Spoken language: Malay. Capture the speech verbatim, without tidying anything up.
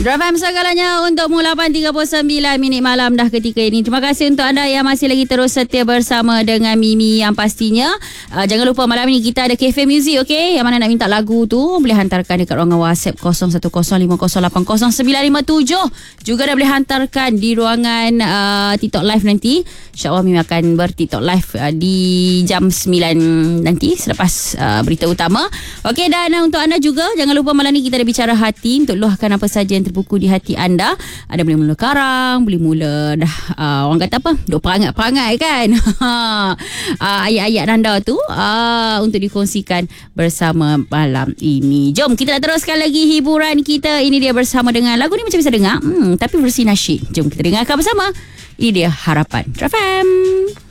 Drive Time segalanya untukmu. Lapan tiga puluh sembilan minit malam dah ketika ini. Terima kasih untuk anda yang masih lagi terus setia bersama dengan Mimi. Yang pastinya uh, jangan lupa malam ini kita ada Cafe Music, okay? Yang mana nak minta lagu tu boleh hantarkan dekat ruangan WhatsApp kosong satu kosong lima kosong lapan kosong sembilan lima tujuh. Juga dah boleh hantarkan di ruangan uh, TikTok Live nanti. InsyaAllah Mimi akan ber-TikTok Live uh, di jam sembilan nanti selepas uh, berita utama. Okey, dan uh, untuk anda juga jangan lupa malam ni kita ada bicara hati untuk luahkan apa saja yang terbuku di hati anda. Ada boleh mula karang, boleh mula dah uh, orang kata apa? Duk perangai-perangai kan. uh, ayat-ayat anda tu uh, untuk dikongsikan bersama malam ini. Jom kita nak teruskan lagi hiburan kita. Ini dia bersama dengan lagu ni macam bisa dengar, hmm, tapi versi nasyid. Jom kita dengarkan bersama. Ini dia Harapan Drive F M.